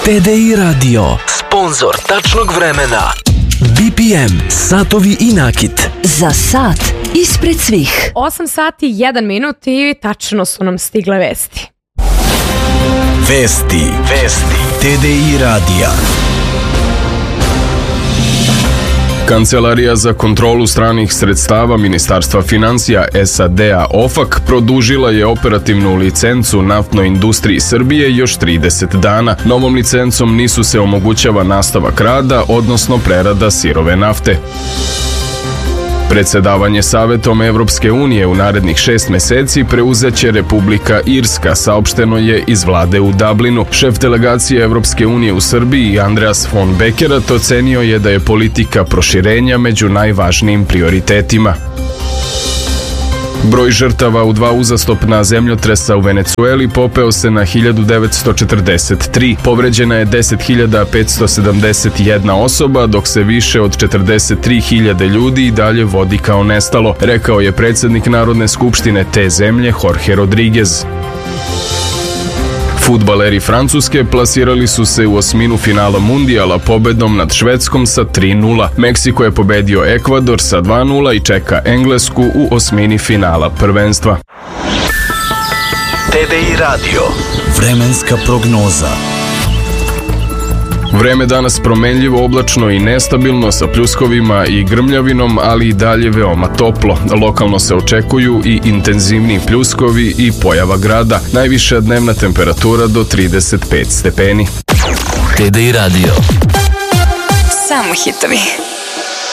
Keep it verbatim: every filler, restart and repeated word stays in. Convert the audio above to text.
T D I Radio, sponzor tačnog vremena. B P M, satovi i nakit. Za sat ispred svih. osam sati i jedan minut i tačno su nam stigle vesti. Vesti, vesti, T D I radija. Kancelarija za kontrolu stranih sredstava Ministarstva financija S A D-a O F A C produžila je operativnu licencu Naftnoj industriji Srbije još trideset dana. Novom licencom nisu se omogućava nastavak rada, odnosno prerada sirove nafte. Predsedavanje Savetom Evropske unije u narednih šest meseci preuzeće Republika Irska, saopšteno je iz vlade u Dublinu. Šef delegacije Evropske unije u Srbiji, Andreas von Bekerat, ocenio je da je politika proširenja među najvažnijim prioritetima. Broj žrtava u dva uzastopna zemljotresa u Venecueli popeo se na hiljadu devetsto četrdeset tri. Povređena je deset hiljada petsto sedamdeset jedna osoba, dok se više od četrdeset tri hiljade ljudi i dalje vodi kao nestalo, rekao je predsednik Narodne skupštine te zemlje Jorge Rodriguez. Fudbaleri Francuske plasirali su se u osminu finala Mundijala pobedom nad Švedskom sa tri nula. Meksiko je pobedio Ekvador sa dva nula i čeka Englesku u osmini finala prvenstva. T D I radio, vremenska prognoza. Vreme danas promenljivo, oblačno i nestabilno sa pljuskovima i grmljavinom, ali i dalje veoma toplo. Lokalno se očekuju i intenzivni pljuskovi i pojava grada. Najviša dnevna temperatura do trideset pet stepeni. T D I radio. Samo hitovi.